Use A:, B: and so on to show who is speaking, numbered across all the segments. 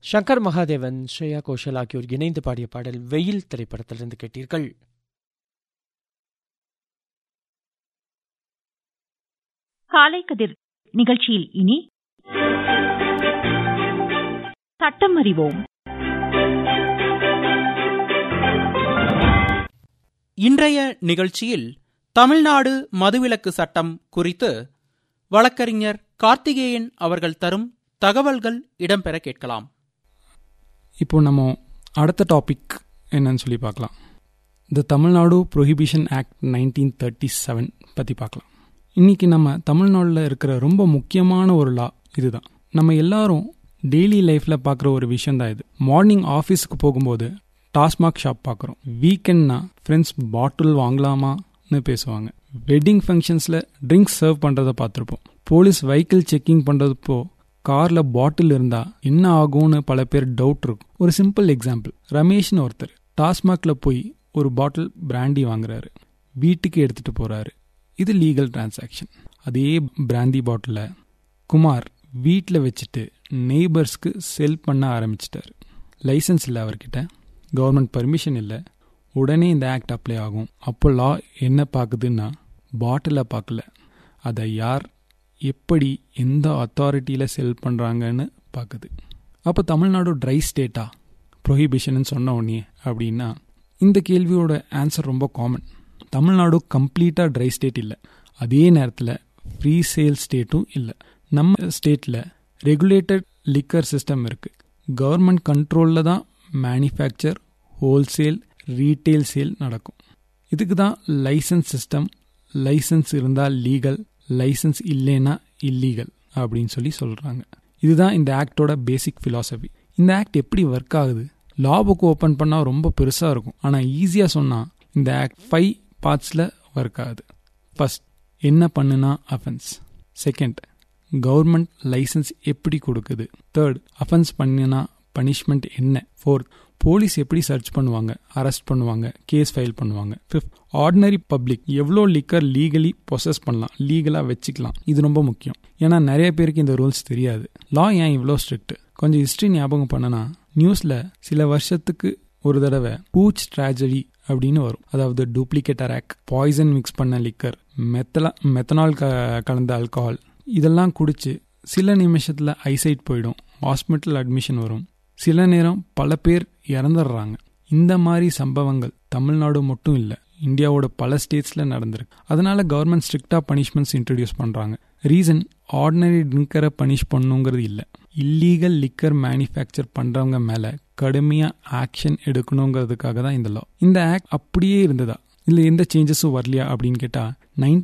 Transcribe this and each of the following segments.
A: சங்கர் மகாதேவன், ஸ்ரேயா கோஷல் ஆகியோர் இணைந்து பாடிய பாடல் வெயில் திரைப்படத்திலிருந்து கேட்டீர்கள்.
B: காலை கதிர் நிகழ்ச்சியில் இனி சட்டம் அறிவோம்.
C: இன்றைய நிகழ்ச்சியில் தமிழ்நாடு மதுவிலக்கு சட்டம் குறித்து வழக்கறிஞர் கார்த்திகேயன் அவர்கள் தரும் தகவல்கள் இடம்பெற கேட்கலாம்.
D: இப்போ நம்ம அடுத்த டாபிக் என்னன்னு சொல்லி பார்க்கலாம். த தமிழ்நாடு ப்ரொஹிபிஷன் ஆக்ட் 1937 பற்றி பார்க்கலாம். இன்றைக்கி நம்ம தமிழ்நாட்டில் இருக்கிற ரொம்ப முக்கியமான ஒரு லா இதுதான். நம்ம எல்லாரும் டெய்லி லைஃப்பில் பார்க்குற ஒரு விஷயந்தான் இது. மார்னிங் ஆஃபீஸுக்கு போகும்போது டாஸ்மாக் ஷாப் பார்க்குறோம். வீக்கெண்ட்னா ஃப்ரெண்ட்ஸ் பாட்டில் வாங்கலாமான்னு பேசுவாங்க. வெட்டிங் ஃபங்க்ஷன்ஸில் ட்ரிங்க்ஸ் சர்வ் பண்ணுறதை பார்த்துருப்போம். போலீஸ் வெஹிக்கிள் செக்கிங் பண்ணுறதுப்போ காரில் பாட்டில் இருந்தால் என்ன ஆகும்னு பல பேர் டவுட் இருக்கும். ஒரு சிம்பிள் எக்ஸாம்பிள், ரமேஷ்னு ஒருத்தர் டாஸ்மாகில் போய் ஒரு பாட்டில் பிராண்டி வாங்குறாரு, வீட்டுக்கு எடுத்துகிட்டு போகிறாரு. இது லீகல் டிரான்சாக்ஷன். அதே பிராந்தி பாட்டிலை குமார் வீட்டில் வச்சுட்டு நெய்பர்ஸ்க்கு செல் பண்ண ஆரம்பிச்சிட்டாரு. லைசன்ஸ் இல்லை அவர்கிட்ட, கவர்மெண்ட் பர்மிஷன் இல்லை. உடனே இந்த ஆக்ட் அப்ளை ஆகும். அப்போ லா என்ன பார்க்குதுன்னா பாட்டிலை பார்க்கல, அதை யார் எப்படி எந்த அத்தாரிட்டியில் செல் பண்ணுறாங்கன்னு பார்க்குது. அப்போ தமிழ்நாடு ட்ரை ஸ்டேட்டா ப்ரொஹிபிஷன் சொன்ன உடனே அப்படின்னா இந்த கேள்வியோட ஆன்சர் ரொம்ப காமன். தமிழ்நாடு கம்ப்ளீட்டாக ட்ரை ஸ்டேட் இல்லை, அதே நேரத்தில் ஃப்ரீ சேல் ஸ்டேட்டும் இல்லை. நம்ம ஸ்டேட்டில் ரெகுலேட்டட் லிக்கர் சிஸ்டம் இருக்குது. கவர்மெண்ட் கண்ட்ரோலில் தான் மேனுஃபேக்சர், ஹோல்சேல், ரீட்டெயில் சேல் நடக்கும். இதுக்கு தான் லைசன்ஸ் சிஸ்டம். லைசன்ஸ் இருந்தால் லீகல், லைசன்ஸ் இல்லைன்னா இல்லீகல் அப்படின்னு சொல்லி சொல்கிறாங்க. இதுதான் இந்த ஆக்டோட பேசிக் ஃபிலாசபி. இந்த ஆக்ட் எப்படி ஒர்க் ஆகுது? லா புக் ஓப்பன் பண்ணால் ரொம்ப பெருசாக இருக்கும், ஆனால் ஈஸியாக சொன்னால் இந்த ஆக்ட் 5 பார்ட்ஸில் ஒர்க் ஆகுது. ஃபர்ஸ்ட், என்ன பண்ணுனா அஃபென்ஸ். செகண்ட், கவர்மெண்ட் லைசன்ஸ் எப்படி கொடுக்குது. தேர்ட், அஃபென்ஸ் பண்ணினா பனிஷ்மெண்ட் என்ன. ஃபோர்த், போலீஸ் எப்படி சர்ச் பண்ணுவாங்க, அரெஸ்ட் பண்ணுவாங்க, கேஸ் ஃபைல் பண்ணுவாங்க. ஃபிஃப்த், ஆர்டினரி பப்ளிக் எவ்வளோ லிக்கர் லீகலி பொசஸ் பண்ணலாம், லீகலாக வச்சுக்கலாம். இது ரொம்ப முக்கியம், ஏன்னா நிறைய பேருக்கு இந்த ரூல்ஸ் தெரியாது. லா ஏன் இவ்வளோ ஸ்ட்ரிக்ட்? கொஞ்சம் ஹிஸ்ட்ரி ஞாபகம் பண்ணனா நியூஸில் சில வருஷத்துக்கு ஒரு தடவை பூச் ட்ராஜடி அப்படின்னு வரும். அதாவது டூப்ளிகேட் அரேக், பாய்சன் மிக்ஸ் பண்ண லிக்கர், மெத்தனால் கலந்த ஆல்கஹால், இதெல்லாம் குடிச்சு சில நிமிஷத்தில் ஐசைட் போயிடும், ஹாஸ்பிட்டல் அட்மிஷன் வரும். சில நேரம் பல பேர் இறந்துடுறாங்க. இந்த மாதிரி சம்பவங்கள் தமிழ்நாடு மட்டும் இல்லை, இந்தியாவோட பல ஸ்டேட்ஸில் நடந்திருக்கு. அதனால கவர்மெண்ட் ஸ்ட்ரிக்டாக பனிஷ்மெண்ட்ஸ் இன்ட்ரடியூஸ் பண்ணுறாங்க. ரீசன், ஆர்டினரி ட்ரிங்கரை பனிஷ் பண்ணுங்கிறது இல்லை, இல்லீகல் லிக்கர் மேனுஃபேக்சர் பண்ணுறவங்க மேலே கடுமையாக ஆக்ஷன் எடுக்கணுங்கிறதுக்காக தான் இந்த லா. இந்த ஆக்ட் அப்படியே இருந்ததா, இல்லை எந்த சேஞ்சஸும் வரலையா அப்படின்னு கேட்டால்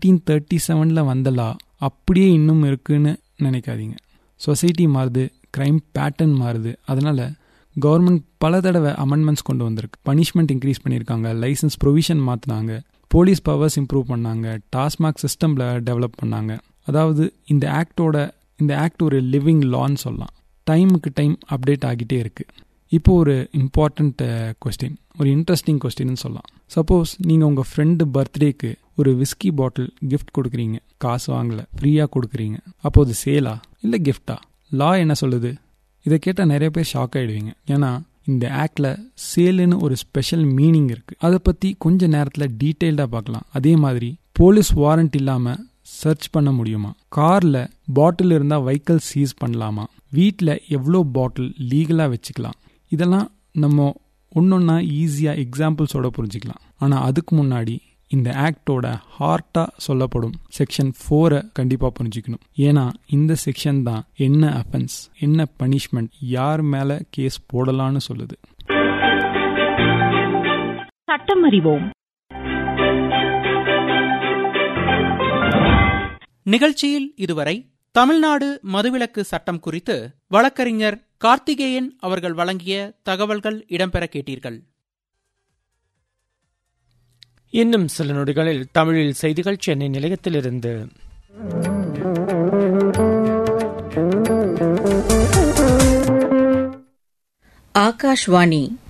D: 1937 வந்த லா அப்படியே இன்னும் இருக்குன்னு நினைக்காதீங்க. சொசைட்டி மாறுது, கிரைம் பேட்டர்ன் மாறுது. அதனால கவர்மெண்ட் பல தடவை அமெண்ட்மெண்ட்ஸ் கொண்டு வந்திருக்கு. பனிஷ்மெண்ட் இன்க்ரீஸ் பண்ணியிருக்காங்க, licence provision மாற்றினாங்க, police powers improve பண்ணாங்க, டாஸ்மாக் சிஸ்டமில் டெவலப் பண்ணாங்க. அதாவது இந்த ஆக்ட் ஒரு லிவிங் லான்னு சொல்லலாம். டைமுக்கு டைம் அப்டேட் ஆகிட்டே இருக்குது. இப்போ ஒரு இம்பார்ட்டண்ட் கொஸ்டின், ஒரு இன்ட்ரெஸ்டிங் கொஸ்டின்னு சொல்லலாம். சப்போஸ் நீங்கள் உங்கள் ஃப்ரெண்டு பர்த்டேக்கு ஒரு விஸ்கி பாட்டில் கிஃப்ட் கொடுக்குறீங்க, காசு வாங்கலை, ஃப்ரீயாக கொடுக்குறீங்க. அப்போ அது சேலா இல்லை கிஃப்டா? லா என்ன சொல்லுது? இதை கேட்டால் நிறைய பேர் ஷாக் ஆகிடுவீங்க. ஏன்னா இந்த ஆக்டில் சேலுன்னு ஒரு ஸ்பெஷல் மீனிங் இருக்குது. அதை பற்றி கொஞ்சம் நேரத்தில் டீட்டெயில்டாக பார்க்கலாம். அதே மாதிரி போலீஸ் வாரண்ட் இல்லாமல் சர்ச் பண்ண முடியுமா? காரில் பாட்டில் இருந்தால் வெஹிக்கிள் சீஸ் பண்ணலாமா? வீட்டில் எவ்வளோ பாட்டில் லீகலாக வச்சுக்கலாம்? இதெல்லாம் நம்ம ஒன்றொன்னா ஈஸியாக எக்ஸாம்பிள்ஸோட புரிஞ்சுக்கலாம். ஆனால் அதுக்கு முன்னாடி இந்த ஆக்டோட ஹார்ட்டாக சொல்லப்படும் செக்ஷன் 4 கண்டிப்பாக புரிஞ்சுக்கணும். ஏன்னா இந்த செக்ஷன் தான் என்ன அஃபென்ஸ், என்ன பனிஷ்மெண்ட், யார் மேலே கேஸ் போடலான்னு சொல்லுது.
B: சட்டம் அறிவோம்.
C: நிகழ்ச்சியில் இதுவரை தமிழ்நாடு மதுவிலக்கு சட்டம் குறித்து வழக்கறிஞர் கார்த்திகேயன் அவர்கள் வழங்கிய தகவல்கள் இடம்பெற கேட்டீர்கள்.
A: இன்னும் சில நொடிகளில் தமிழில் செய்திகள் சென்னை நிலையத்திலிருந்து.
E: ஆகாஷ்வாணி